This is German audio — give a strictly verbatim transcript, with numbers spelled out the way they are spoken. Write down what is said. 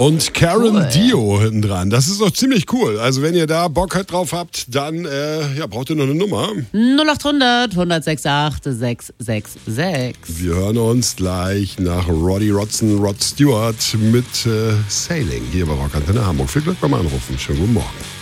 Und Karen Cool. Dio hinten dran. Das ist doch ziemlich cool. Also wenn ihr da Bock halt drauf habt, dann äh, ja, braucht ihr noch eine Nummer. null acht hundert, hundertsechsundachtzig, sechs sechs sechs. Wir hören uns gleich nach Roddy Rodson, Rod Stewart mit äh, Sailing hier bei Rock Antenne Hamburg. Viel Glück beim Anrufen. Schönen guten Morgen.